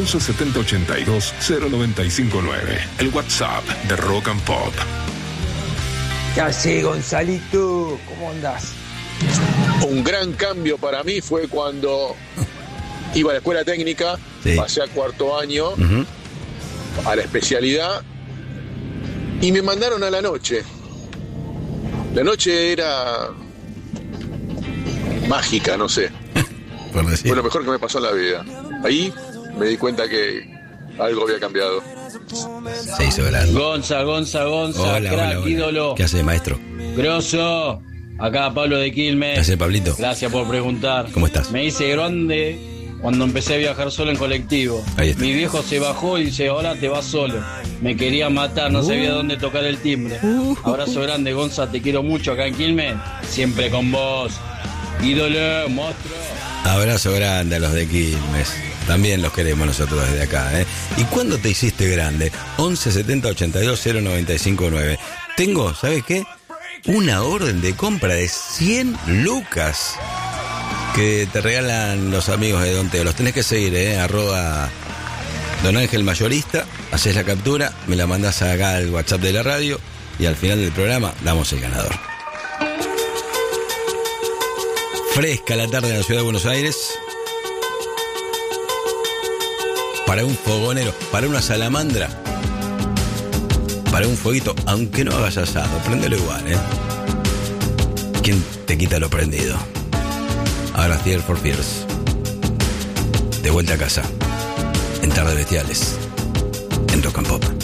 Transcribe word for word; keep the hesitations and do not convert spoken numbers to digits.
once setenta ochenta y dos cero noventa y cinco nueve. El WhatsApp de Rock and Pop. Ya sé, Gonzalito, ¿cómo andás? Un gran cambio para mí fue cuando iba a la escuela técnica, sí. Pasé a cuarto año, uh-huh. a la especialidad, y me mandaron a la noche. La noche era mágica, no sé. Fue lo mejor que me pasó en la vida. Ahí me di cuenta que algo había cambiado. Se hizo grande. Gonza, Gonza, Gonza, hola, crack, hola, hola. ídolo. ¿Qué hace, maestro? Grosso. Acá Pablo de Quilmes. ¿Qué hace, Pablito? Gracias por preguntar. ¿Cómo estás? Me hice grande cuando empecé a viajar solo en colectivo. Mi viejo se bajó y dice, ahora te vas solo. Me quería matar, no uh. sabía dónde tocar el timbre. Uh. Abrazo grande, Gonza, te quiero mucho acá en Quilmes. Siempre con vos. Ídolo, monstruo. Abrazo grande a los de Quilmes. También los queremos nosotros desde acá, ¿eh? ¿Y cuándo te hiciste grande? once setenta ochenta y dos cero noventa y cinco nueve. Tengo, ¿sabes qué? Una orden de compra de cien lucas que te regalan los amigos de Don Teo. Los tenés que seguir, ¿eh? Arroba Don Ángel Mayorista. Haces la captura, me la mandás acá al WhatsApp de la radio y al final del programa damos el ganador. Fresca la tarde en la ciudad de Buenos Aires. Para un fogonero, para una salamandra, para un fueguito, aunque no hagas asado, préndelo igual, ¿eh? ¿Quién te quita lo prendido? Ahora Tears for Fears. De vuelta a casa, en Tardes Bestiales, en Rock and Pop.